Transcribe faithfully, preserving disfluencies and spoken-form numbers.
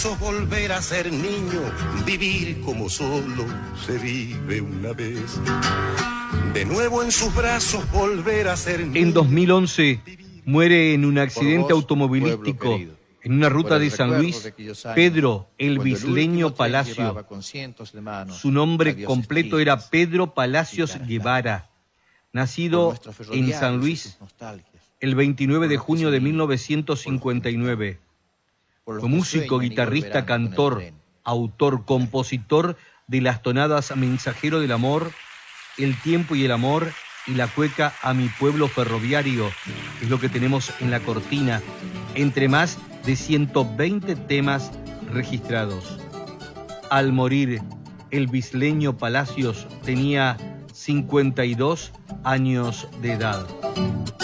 Volver a ser niño, vivir como solo se vive una vez. De nuevo en sus brazos volver a ser niño. En dos mil once muere en un accidente vos, automovilístico en una ruta de San Luis de años, Pedro el Bisleño Palacio. Manos, Su nombre completo era Pedro Palacios Guevara, nacido en San Luis el veintinueve de junio de mil novecientos cincuenta y nueve. Fue músico, guitarrista, cantor, autor, compositor de las tonadas Mensajero del Amor, El Tiempo y el Amor y la cueca A mi pueblo ferroviario, es lo que tenemos en la cortina, entre más de ciento veinte temas registrados. Al morir, el Bisleño Palacios tenía cincuenta y dos años de edad.